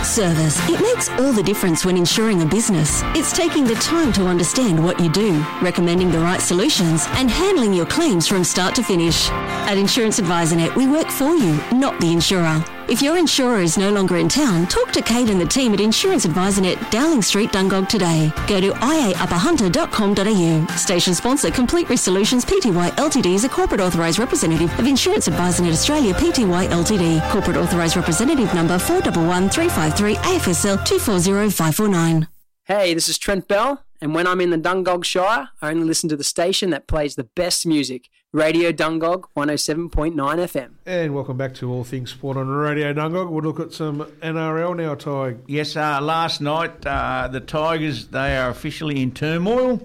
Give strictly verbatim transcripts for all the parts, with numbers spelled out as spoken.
Service. It makes all the difference when insuring a business. It's taking the time to understand what you do, recommending the right solutions, and handling your claims from start to finish. At Insurance Advisor Net, we work for you, not the insurer. If your insurer is no longer in town, talk to Kate and the team at Insurance Advisor Net, Dowling Street, Dungog today. Go to i a upper hunter dot com dot a u. Station sponsor, Complete Risk Solutions Pty Ltd is a corporate authorised representative of Insurance Advisor Net Australia Pty Ltd. Corporate authorised representative number four one one three five three A F S L two four zero five four nine. Hey, this is Trent Bell, and when I'm in the Dungog Shire, I only listen to the station that plays the best music, Radio Dungog one oh seven point nine F M. And welcome back to All Things Sport on Radio Dungog. We'll look at some N R L now, Tig. Yes, uh, last night uh, the Tigers, they are officially in turmoil.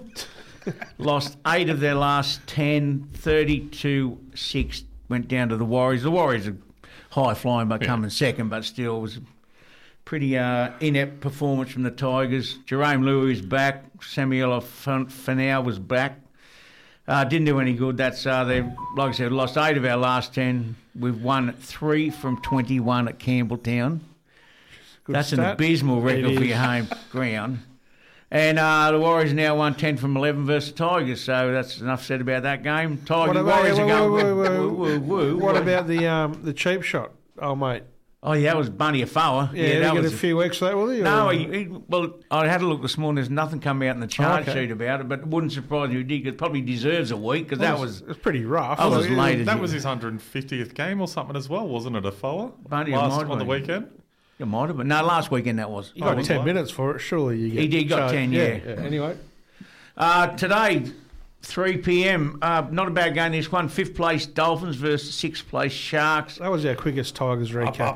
Lost eight of their last ten, thirty to six, went down to the Warriors. The Warriors are high flying but coming yeah. second, but still was pretty uh, inept performance from the Tigers. Jerome Louis is back. Samuel Fanau was back. Uh, didn't do any good. That's uh, they, like I said, lost eight of our last ten. We've won three from twenty-one at Campbelltown. Good That's stat. An abysmal record for your home ground. And uh, the Warriors now won ten from eleven versus Tigers, so that's enough said about that game. Tigers, Warriors are going. What about the um, the cheap shot, oh mate? Oh, yeah, that was Bunny Afoa. Yeah, yeah that was a few weeks later, was he? No, he, he, well, I had a look this morning. There's nothing come out in the charge oh, okay. sheet about it, but it wouldn't surprise me if he did. It probably deserves a week because well, that was... It was pretty rough. I was late. That, that was his one hundred fiftieth game or something as well, wasn't it, Afoa? Bunny Last on the weekend? It might have been. No, last weekend that was. You got oh, ten right. minutes for it, surely you get... He did, got charged. ten, yeah. yeah. yeah. Anyway. Uh, today... three p.m. Uh, not a bad game. This one, fifth place Dolphins versus sixth place Sharks. That was our quickest Tigers recap up, up.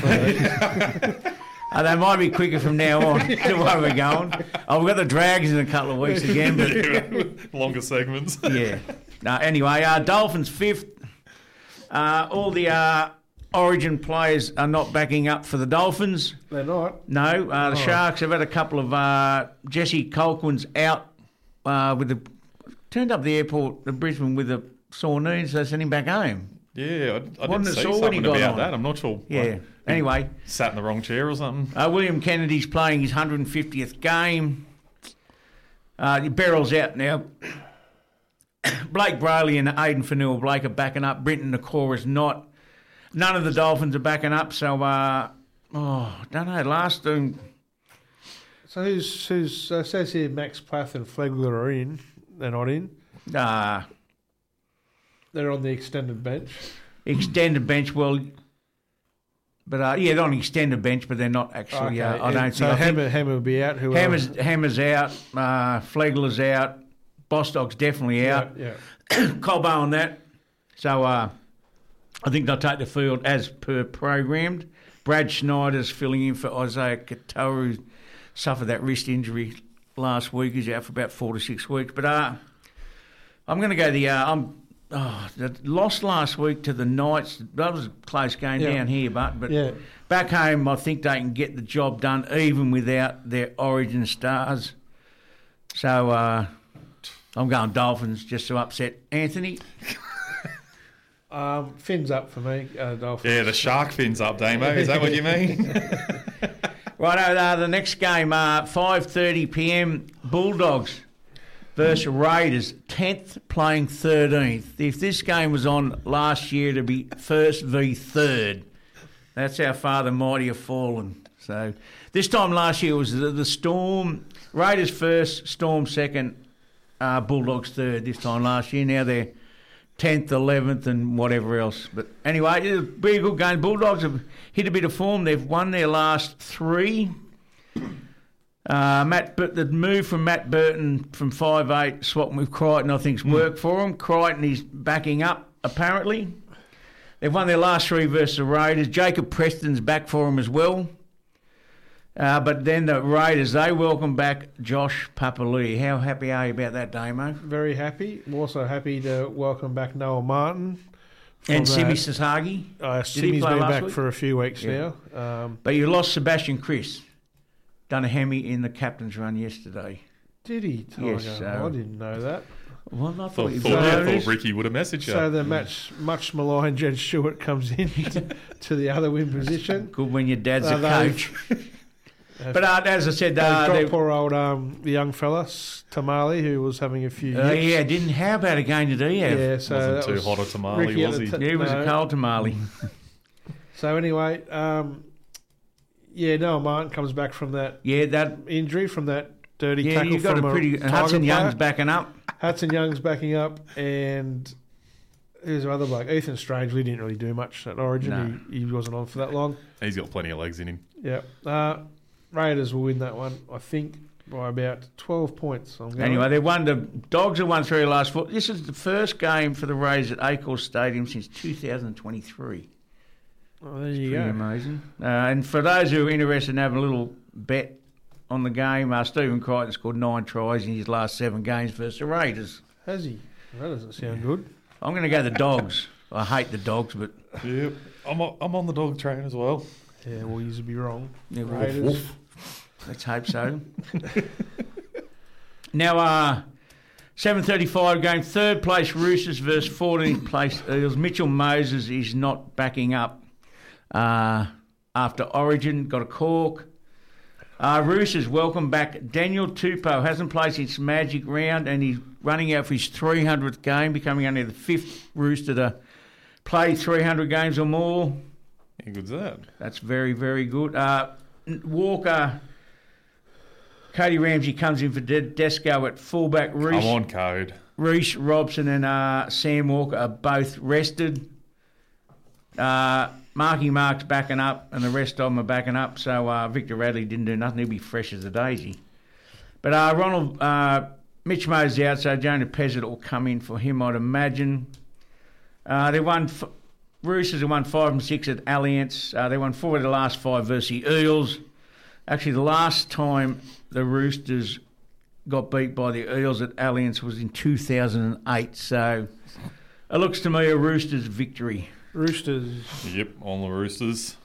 ever. uh, they might be quicker from now on to where we're going. Oh, we've got the Dragons in a couple of weeks again. But longer segments. Yeah. No, anyway, uh, Dolphins fifth. Uh, all the uh, Origin players are not backing up for the Dolphins. They're not? No. Uh, the oh. Sharks have had a couple of... Uh, Jesse Colquhoun's out uh, with the... Turned up the airport at Brisbane with a sore knee, so they sent him back home. Yeah, I, I didn't see something about on. that. I'm not sure. Yeah. Like, anyway. Sat in the wrong chair or something. Uh, William Kennedy's playing his one hundred fiftieth game. Uh, Beryl's out now. Blake Brayley and Aidan Fanua-Blake are backing up. Brinton Nakor not. None of the Dolphins are backing up, so, uh, oh, I don't know, last... Um, so who's... who's uh, says here Max Plath and Flegler are in. They're not in? Uh, They're on the extended bench. Extended bench, well... But, uh, yeah, they're on the extended bench, but they're not actually... Okay. Uh, I don't so think... So Hammer, Hammer will be out? Who Hammer's, Hammer's out. Uh, Flegler's out. Bostock's definitely out. Yeah, yeah. Colbo on that. So, uh, I think they'll take the field as per programmed. Brad Schneider's filling in for Isaiah Katoa, who suffered that wrist injury last week. He's out for about four to six weeks. But uh, I'm going to go the... Uh, I'm oh, the lost last week to the Knights. That was a close game yeah. down here, but but yeah. back home I think they can get the job done even without their Origin stars. So uh, I'm going Dolphins just to upset Anthony. um, fins up for me, uh, Dolphins. Yeah, the shark fins up, Damo. Is that what you mean? Right, uh, the next game, uh, five thirty p.m, Bulldogs versus Raiders, tenth playing thirteenth. If this game was on last year, it'd be first v third. That's how far the mighty have fallen. So this time last year was the, the Storm, Raiders first, Storm second, uh, Bulldogs third this time last year. Now they're tenth, eleventh and whatever else. But anyway, it'll be a good game. Bulldogs have hit a bit of form. They've won their last three. Uh, Matt, but the move from Matt Burton from five eight, swapping with Crichton, I think's worked for them. Crichton is backing up, apparently. They've won their last three versus the Raiders. Jacob Preston's back for them as well. Uh, but then the Raiders, they welcome back Josh Papali'i. How happy are you about that, Damo? Very happy. I'm also happy to welcome back Noah Martin. And Simi Sasagi. Uh, Simi's been back week? for a few weeks yeah. now. Um, but you lost Sebastian Chris. Done a hemi in the captain's run yesterday. Did he? Yes. So. I didn't know that. Well, I thought, thought, he thought, I thought Ricky would have messaged you. So the match, much maligned Jed Stewart comes in to the other wing position. Good when your dad's uh, a coach. But uh, as I said, They've uh, got they- poor old um, the young fella, Tamale, who was having a few uh, yips. yeah, didn't. How about a game did he have? Yeah, so Wasn't that too was hot a tamale, Ricky at was the he? t- He was no. a cold tamale. So anyway, um, yeah, Noah Martin comes back from that Yeah, that. injury, from that dirty Yeah, tackle you got from a pretty. Tiger Hudson player. Young's backing up. Hudson Young's backing up, and who's the other bloke? Ethan Strangely didn't really do much at Origin. No. He, he wasn't on for that long. He's got plenty of legs in him. Yeah. Uh, Raiders will win that one, I think, by about twelve points. I'm going. Anyway, they won. The Dogs have won three last four. This is the first game for the Rays at Acorn Stadium since two thousand twenty-three. Oh, there you Pretty go. amazing. Uh, and for those who are interested in having a little bet on the game, uh, Stephen Crichton scored nine tries in his last seven games versus the Raiders. Has he? That doesn't sound good. I'm going to go the Dogs. I hate the Dogs, but Yep. I'm on, I'm on the dog train as well. Yeah, well, you'd be wrong. yeah, woof, Raiders. woof. Let's hope so. Now, uh, seven thirty-five game, third place Roosters versus fourteenth place Eels. Mitchell Moses is not backing up uh, after Origin, got a cork. Uh, Roosters welcome back Daniel Tupou, hasn't played since Magic Round, and he's running out for his three hundredth game, becoming only the fifth Rooster to play three hundred games or more. How good's that? That's very, very good. Uh, Walker, Cody Ramsey comes in for De- Desco at fullback. Reece, I'm on code. Reece Robson and uh, Sam Walker are both rested. Uh, Marky Mark's backing up, and the rest of them are backing up. So uh, Victor Radley didn't do nothing. He'll be fresh as a daisy. But uh, Ronald, uh, Mitch Moses out, so Jonah Pezzett will come in for him, I'd imagine. Uh, they won. F- Roosters have won five and six at Allianz. Uh, they won four of the last five versus the Eels. Actually, the last time the Roosters got beat by the Eels at Allianz was in two thousand eight. So it looks to me a Roosters victory. Roosters. Yep, on the Roosters.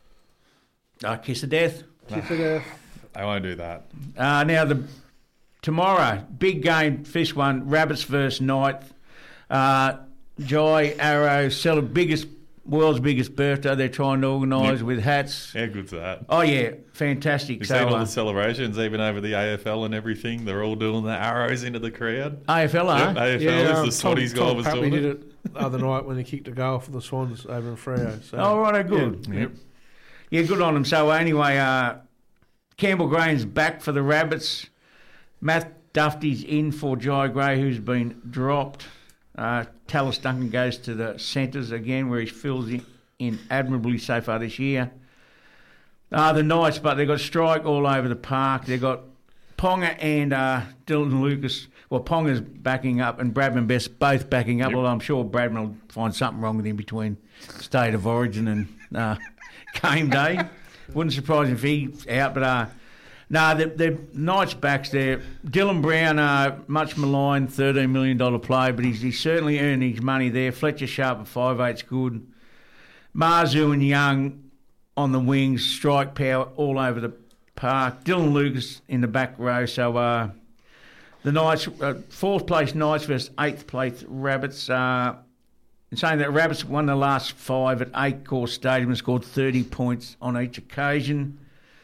Uh, kiss of death. Kiss of death. I won't do that. Uh, now, the tomorrow, big game, Fish one, Rabbits versus Knights. Uh, Jai Arrow, sell the biggest, world's biggest birthday they're trying to organise Yep. with hats. How good's that? Oh, yeah, fantastic. You've So, seen all uh, the celebrations, even over the A F L and everything. They're all doing the arrows into the crowd. A F L, Yep, huh? A F L Yeah, um, is the Swatties Tom, guy Tom was Papley doing did it. it the other night when he kicked a goal for the Swans over in Freo. So. Oh, right, good. Yep. Yeah, good on them. So, anyway, uh, Campbell Graham's back for the Rabbits. Matt Duffy's in for Jai Gray, who's been dropped. Uh, Tallis Duncan goes to the centres again, where he fills in, in admirably so far this year. Uh, the Knights, but they've got strike all over the park. They've got Ponga and uh, Dylan Lucas. Well, Ponga's backing up and Bradman Best both backing up. Yep. Well, I'm sure Bradman will find something wrong with him between State of Origin and uh, game day. Wouldn't surprise him if he's out, but uh, no, the, the Knights backs there. Dylan Brown, uh, much maligned, thirteen million dollars play, but he's, he's certainly earned his money there. Fletcher Sharp at five eight's good. Marzu and Young on the wings, strike power all over the park. Dylan Lucas in the back row. So uh, the Knights, uh, fourth place Knights versus eighth place Rabbits. Uh, in saying that, Rabbits won the last five at Acorn Stadium and scored thirty points on each occasion.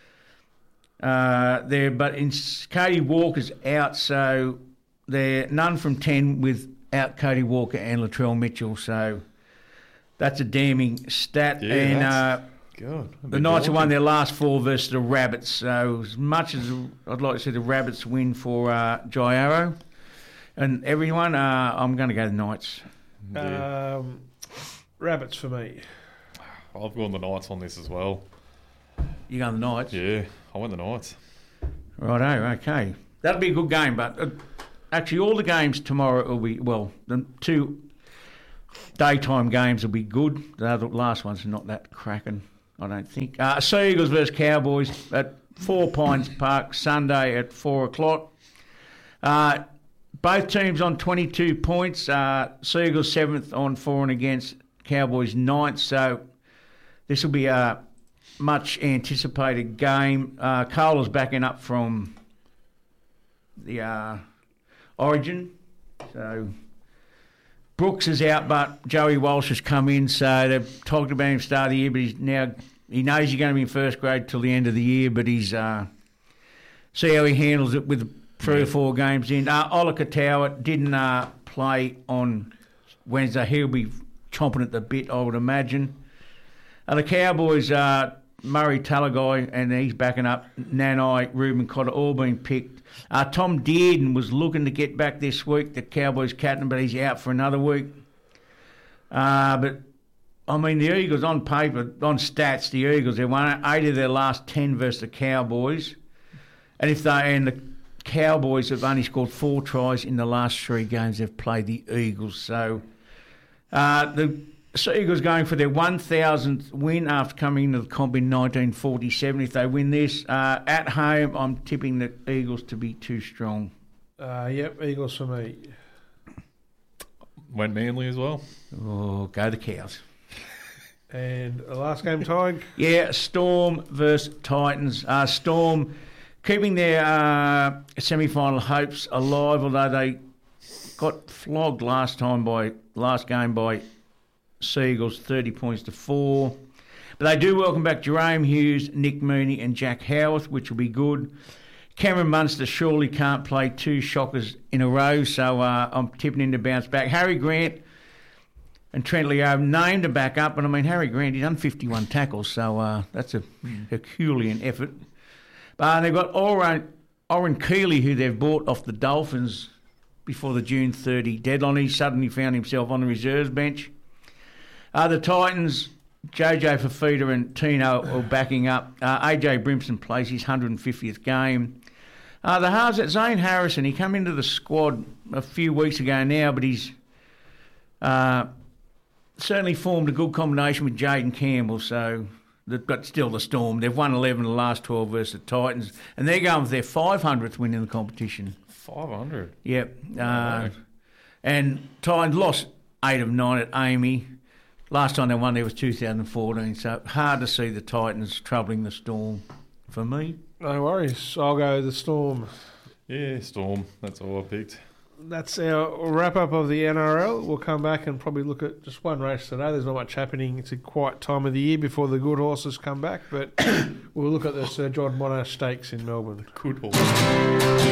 Uh, there, but in Cody Walker's out, so they're none from ten without Cody Walker and Latrell Mitchell. So that's a damning stat. Yeah, and that's- uh, God. the Knights have won their last four versus the Rabbits. So as much as I'd like to see the Rabbits win for uh, Jai Arrow and everyone, uh, I'm going to go the Knights. Yeah. Um, Rabbits for me. I've gone the Knights on this as well. You go the Knights? Yeah, I went the Knights. Righto, okay. That'll be a good game, but uh, actually all the games tomorrow will be, well, the two daytime games will be good. The other, last one's not that cracking, I don't think. Uh, Sea Eagles versus Cowboys at Four Pines Park, Sunday at four o'clock. Uh, both teams on twenty-two points. Uh, Sea Eagles seventh on for and against, Cowboys ninth. So this will be a much anticipated game. Uh, Carla's backing up from the uh, Origin. So Brooks is out, but Joey Walsh has come in. So they've talked about him start of the year, but he's now he knows he's going to be in first grade till the end of the year, but he's uh, see how he handles it with three or four games in. Uh, Ola Katoa didn't uh, play on Wednesday. He'll be chomping at the bit, I would imagine. Uh, the Cowboys, uh, Murray Talagai, and he's backing up Nanai, Reuben Cotter, all been picked. Uh, Tom Dearden was looking to get back this week, the Cowboys captain, but he's out for another week. Uh, but, I mean, the Eagles, on paper, on stats, the Eagles, they've won eight of their last ten versus the Cowboys. And if they and the Cowboys have only scored four tries in the last three games they've played the Eagles. So uh, the Eagles going for their one thousandth win after coming into the comp in nineteen forty-seven. If they win this uh, at home, I'm tipping the Eagles to be too strong. Uh, yep, Eagles for me. Went Manly as well. Oh, go the Cows. And the last game, Tig? Yeah, Storm versus Titans. Uh, Storm keeping their uh, semi-final hopes alive, although they got flogged last time by last game by Seagulls, thirty points to four. But they do welcome back Jerome Hughes, Nick Mooney and Jack Howarth, which will be good. Cameron Munster surely can't play two shockers in a row, so uh, I'm tipping him to bounce back. Harry Grant and Trent Leo named to back up, and I mean, Harry Grant, he's done fifty-one tackles, so uh, that's a Herculean effort. But uh, they've got Oren, Oren Keeley, who they've bought off the Dolphins before the June thirtieth deadline. He suddenly found himself on the reserves bench. Uh, the Titans, Jojo Fafita and Tino are backing up. Uh, A J Brimson plays his one hundred fiftieth game. Uh, the halves at Zane Harrison, he came into the squad a few weeks ago now, but he's uh, certainly formed a good combination with Jaden Campbell, so they've got still the Storm. They've won eleven of the last twelve versus the Titans, and they're going for their five hundredth win in the competition. five hundred? Yep. Uh, right. And Titans lost eight of nine at Amy. Last time they won there was two thousand fourteen, so hard to see the Titans troubling the Storm for me. No worries. I'll go the Storm. Yeah, Storm. That's all I picked. That's our wrap-up of the N R L. We'll come back and probably look at just one race today. There's not much happening. It's a quiet time of the year before the good horses come back, but we'll look at the Sir John Monash Stakes in Melbourne. Good horse.